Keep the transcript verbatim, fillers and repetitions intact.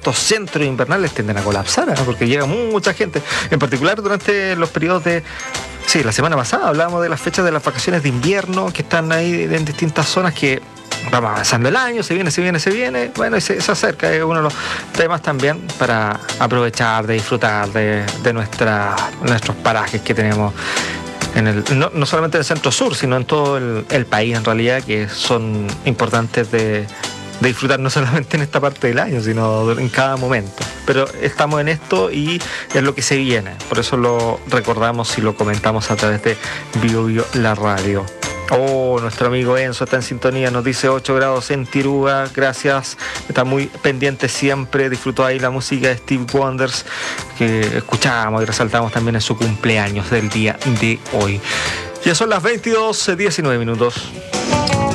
estos centros invernales tienden a colapsar, ¿eh? Porque llega mucha gente, en particular durante los periodos de... Sí, la semana pasada hablábamos de las fechas de las vacaciones de invierno que están ahí en distintas zonas que vamos avanzando el año, se viene, se viene, se viene, bueno, y se, se acerca, es uno de los temas también para aprovechar, de disfrutar de, de nuestra, nuestros parajes que tenemos en el, no, no solamente en el centro sur, sino en todo el, el país en realidad, que son importantes de, de disfrutar no solamente en esta parte del año, sino en cada momento. Pero estamos en esto y es lo que se viene, por eso lo recordamos y lo comentamos a través de Bio Bio la radio. Oh, nuestro amigo Enzo está en sintonía, nos dice ocho grados en Tiruga, gracias, está muy pendiente siempre, disfrutó ahí la música de Steve Wonders que escuchamos y resaltamos también en su cumpleaños del día de hoy. Ya son las veintidós diecinueve minutos.